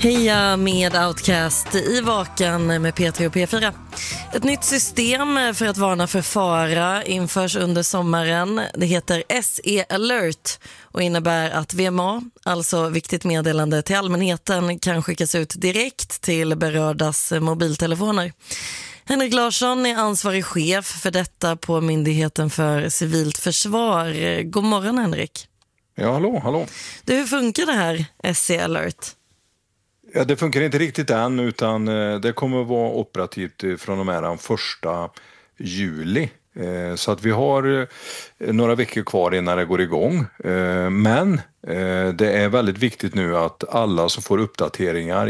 Heja med Outcast i Vakan med P3 och P4. Ett nytt system för att varna för fara införs under sommaren. Det heter SE Alert och innebär att VMA, alltså viktigt meddelande till allmänheten, kan skickas ut direkt till berördas mobiltelefoner. Henrik Larsson är ansvarig chef för detta på Myndigheten för civilt försvar. God morgon, Henrik. Ja, hallå. Hur funkar det här SE Alert? Ja, det funkar inte riktigt än, utan det kommer att vara operativt från och med den 1 juli. Så att vi har några veckor kvar innan det går igång. Men det är väldigt viktigt nu att alla som får uppdateringar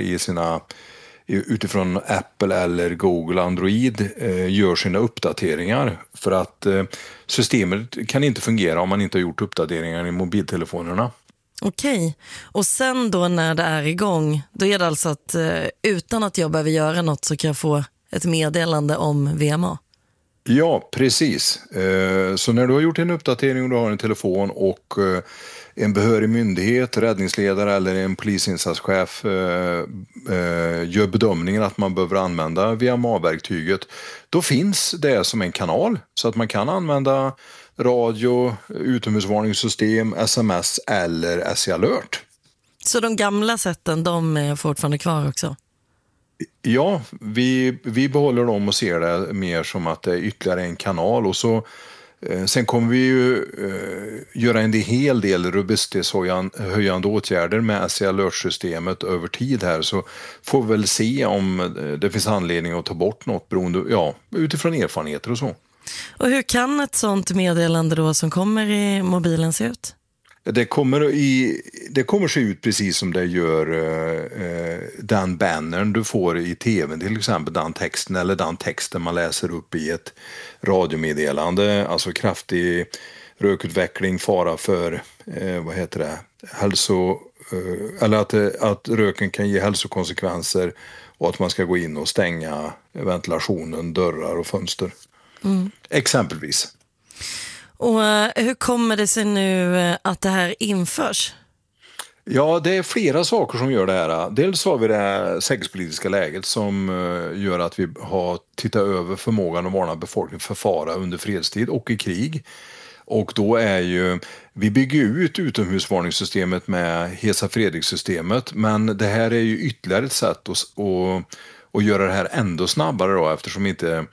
utifrån Apple eller Google Android gör sina uppdateringar. För att systemet kan inte fungera om man inte har gjort uppdateringar i mobiltelefonerna. Okej, och sen då när det är igång, då är det alltså att utan att jag behöver göra något så kan jag få ett meddelande om VMA? Ja, precis. Så när du har gjort en uppdatering och du har en telefon och en behörig myndighet, räddningsledare eller en polisinsatschef gör bedömningen att man behöver använda VMA-verktyget, då finns det som en kanal så att man kan använda radio, utomhusvarningssystem, sms eller SE Alert. Så de gamla sätten, de är fortfarande kvar också? Ja, vi behåller dem och ser det mer som att det är ytterligare en kanal. Och så, sen kommer vi ju göra en hel del robusthetshöjande åtgärder med SE Alert-systemet över tid här. Så får vi väl se om det finns anledning att ta bort något utifrån erfarenheter och så. Och hur kan ett sånt meddelande då som kommer i mobilen se ut? Det kommer se ut precis som det gör den bannern du får i tvn, till exempel den texten eller den texten man läser upp i ett radiomeddelande, alltså kraftig rökutveckling, fara för eller att röken kan ge hälsokonsekvenser och att man ska gå in och stänga ventilationen, dörrar och fönster. Exempelvis. Och hur kommer det sig nu att det här införs? Ja, det är flera saker som gör det här. Dels har vi det här säkerhetspolitiska läget som gör att vi har tittat över förmågan att varna befolkningen för fara under fredstid och i krig. Och då vi bygger ut utomhusvarningssystemet med Hesa Fredrik-systemet, men det här är ju ytterligare ett sätt att göra det här ändå snabbare då, eftersom inte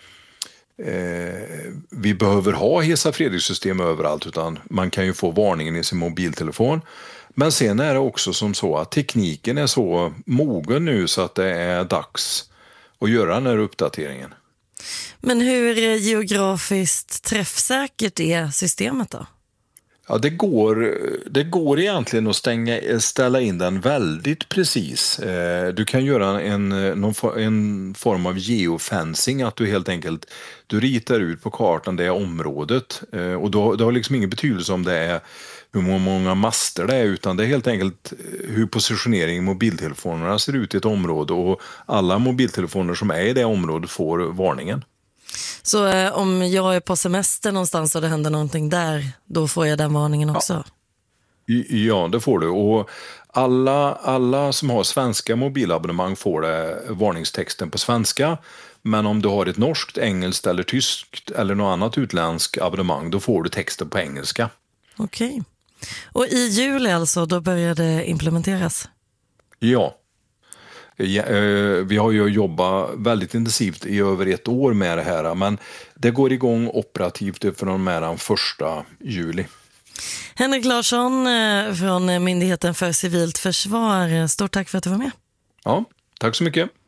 vi behöver ha Hesa Fredrik-system överallt, utan man kan ju få varningen i sin mobiltelefon. Men sen är det också som så att tekniken är så mogen nu så att det är dags att göra den här uppdateringen. Men hur geografiskt träffsäkert är systemet då? Ja, det går egentligen att ställa in den väldigt precis. Du kan göra en form av geofencing, att du helt enkelt ritar ut på kartan det området. Och det har liksom ingen betydelse om det är hur många master det är, utan det är helt enkelt hur positioneringen i mobiltelefonerna ser ut i ett område, och alla mobiltelefoner som är i det området får varningen. Så om jag är på semester någonstans och det händer någonting där, då får jag den varningen också? Ja, det får du. Och alla som har svenska mobilabonnemang får det varningstexten på svenska. Men om du har ett norskt, engelskt eller tyskt eller något annat utländsk abonnemang, då får du texten på engelska. Okej. Och i juli alltså, då börjar det implementeras? Ja. Vi har ju jobbat väldigt intensivt i över 1 år med det här, men det går igång operativt från med den 1 juli. Henrik Larsson från Myndigheten för civilt försvar, stort tack för att du var med. Ja, tack så mycket.